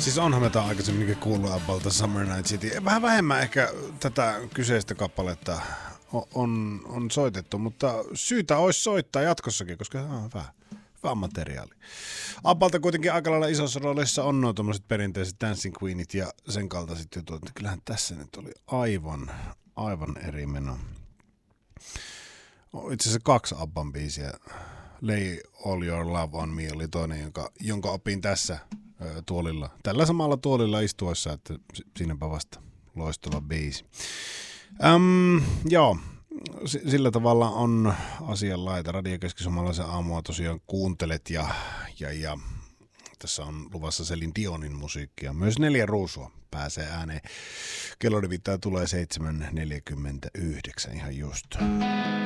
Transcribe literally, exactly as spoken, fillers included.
Siis onhan me tämän aikaisemminkin kuullut Abbalta Summer Night City. Vähän vähemmän ehkä tätä kyseistä kappaletta on, on soitettu, mutta syytä olisi soittaa jatkossakin, koska se on hyvä, hyvä materiaali. Abbalta kuitenkin aika lailla isossa roolissa on nuo tommoset perinteiset Dancing Queenit ja sen kaltaiset jutut. Kyllähän tässä nyt oli aivan, aivan eri meno. Itse asiassa kaksi Abban biisiä. Lay All Your Love On Me oli toinen, jonka, jonka opin tässä ö, tuolilla. Tällä samalla tuolilla istuessa, että siinäpä vasta loistava biisi. Öm, joo, S- sillä tavalla on asianlaita. Radio Keski-Suomalaisen aamua tosiaan kuuntelet ja, ja, ja tässä on luvassa Celine Dionin musiikkia. Myös Neljä ruusua pääsee ääneen. Kello nimittäin tulee seitsemän neljäkymmentäyhdeksän ihan just.